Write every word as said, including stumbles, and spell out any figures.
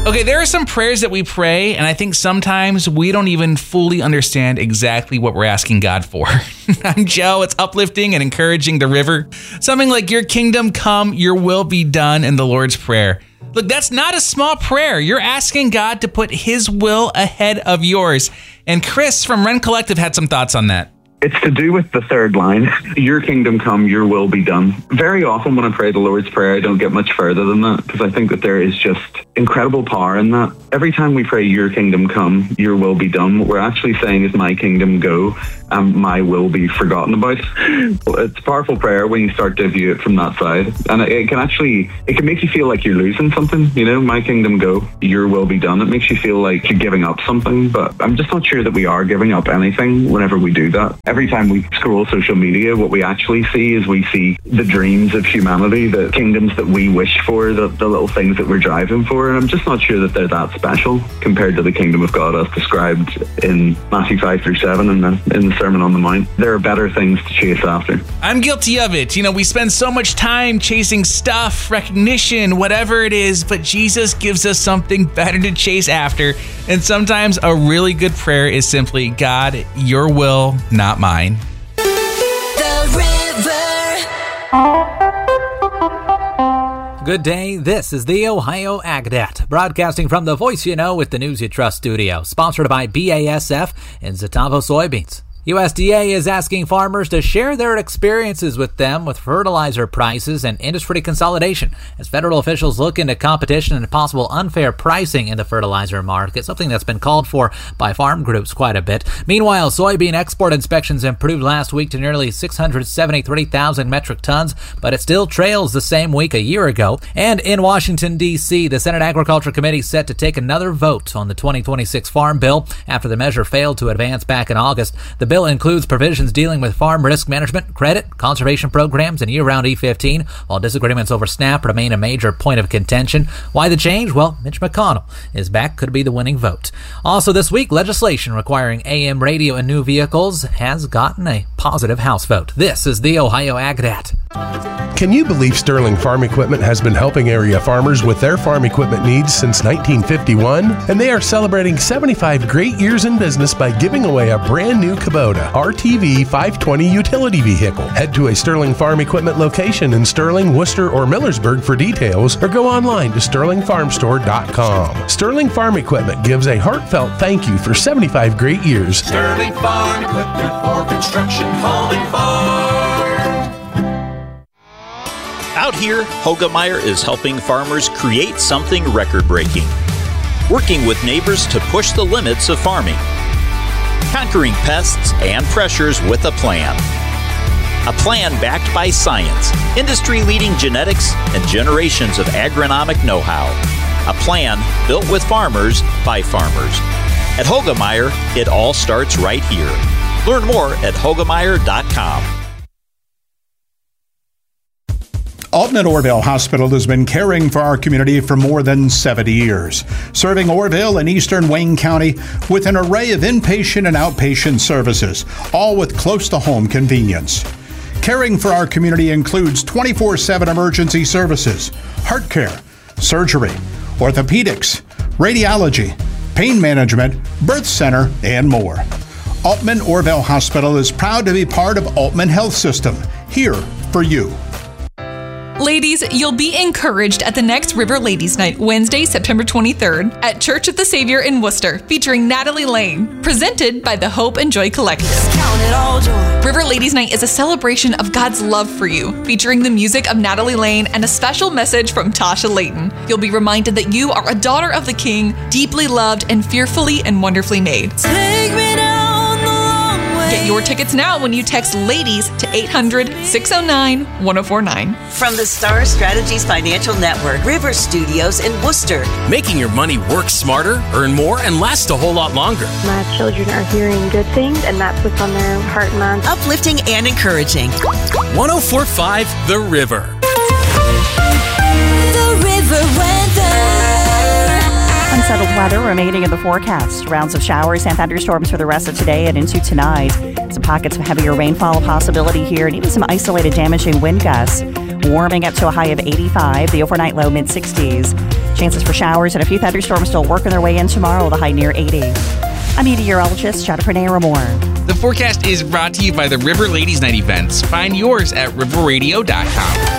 Okay, there are some prayers that we pray, and I think sometimes we don't even fully understand exactly what we're asking God for. I'm Joe. It's uplifting and encouraging the river. Something like, your kingdom come, your will be done in the Lord's Prayer. Look, that's not a small prayer. You're asking God to put his will ahead of yours. And Chris from Ren Collective had some thoughts on that. It's to do with the third line, your kingdom come, your will be done. Very often when I pray the Lord's Prayer, I don't get much further than that because I think that there is just incredible power in that. Every time we pray, your kingdom come, your will be done, what we're actually saying is my kingdom go and my will be forgotten about. It's a powerful prayer when you start to view it from that side. And it can actually, it can make you feel like you're losing something, you know, my kingdom go, your will be done. It makes you feel like you're giving up something, but I'm just not sure that we are giving up anything whenever we do that. Every time we scroll social media, what we actually see is we see the dreams of humanity, the kingdoms that we wish for, the, the little things that we're driving for. And I'm just not sure that they're that special compared to the kingdom of God as described in Matthew five through seven and in, in the Sermon on the Mount. There are better things to chase after. I'm guilty of it. You know, we spend so much time chasing stuff, recognition, whatever it is, but Jesus gives us something better to chase after. And sometimes a really good prayer is simply, God, your will, not mine. Good day, this is the Ohio AgDat, broadcasting from the Voice You Know with the News You Trust studio, sponsored by B A S F and Zetavo Soybeans. U S D A is asking farmers to share their experiences with them with fertilizer prices and industry consolidation as federal officials look into competition and possible unfair pricing in the fertilizer market, something that's been called for by farm groups quite a bit. Meanwhile, soybean export inspections improved last week to nearly six hundred seventy-three thousand metric tons, but it still trails the same week a year ago. And in Washington, D C, the Senate Agriculture Committee is set to take another vote on the twenty twenty-six Farm Bill after the measure failed to advance back in August. The bill includes provisions dealing with farm risk management, credit, conservation programs, and year-round E fifteen, while disagreements over SNAP remain a major point of contention. Why the change? Well, Mitch McConnell is back, could be the winning vote. Also this week, legislation requiring A M radio in new vehicles has gotten a positive House vote. This is the Ohio AgDat. Can you believe Sterling Farm Equipment has been helping area farmers with their farm equipment needs since nineteen fifty-one? And they are celebrating seventy-five great years in business by giving away a brand new Kubota R T V five twenty utility vehicle. Head to a Sterling Farm Equipment location in Sterling, Worcester, or Millersburg for details, or go online to sterling farm store dot com. Sterling Farm Equipment gives a heartfelt thank you for seventy-five great years. Sterling Farm Equipment for construction, home, and farm. Out here, Hoegemeyer is helping farmers create something record-breaking. Working with neighbors to push the limits of farming. Conquering pests and pressures with a plan. A plan backed by science, industry-leading genetics, and generations of agronomic know-how. A plan built with farmers by farmers. At Hoegemeyer, it all starts right here. Learn more at hoegemeyer dot com. Altman Orville Hospital has been caring for our community for more than seventy years, serving Orville and eastern Wayne County with an array of inpatient and outpatient services, all with close-to-home convenience. Caring for our community includes twenty-four seven emergency services, heart care, surgery, orthopedics, radiology, pain management, birth center, and more. Altman Orville Hospital is proud to be part of Altman Health System, here for you. Ladies, you'll be encouraged at the next River Ladies Night, Wednesday, September twenty-third, at Church of the Savior in Worcester, featuring Natalie Lane, presented by the Hope and Joy Collective. River Ladies Night is a celebration of God's love for you, featuring the music of Natalie Lane and a special message from Tasha Layton. You'll be reminded that you are a daughter of the King, deeply loved and fearfully and wonderfully made. Take me down the long way. Get your tickets now when you text LADIES to eight hundred, six oh nine, one oh four nine. From the Star Strategies Financial Network, River Studios in Worcester. Making your money work smarter, earn more, and last a whole lot longer. My children are hearing good things, and that's what's on their heart and mind. Uplifting and encouraging. one oh four point five The River. The River Weather. Unsettled weather remaining in the forecast. Rounds of showers and thunderstorms for the rest of today and into tonight. Some pockets of heavier rainfall possibility here, and even some isolated damaging wind gusts. Warming up to a high of eighty-five. The overnight low mid sixties. Chances for showers and a few thunderstorms still working their way in tomorrow with a high near eighty. I'm meteorologist Jennifer Naramore. The forecast is brought to you by the River Ladies Night events. Find yours at river radio dot com.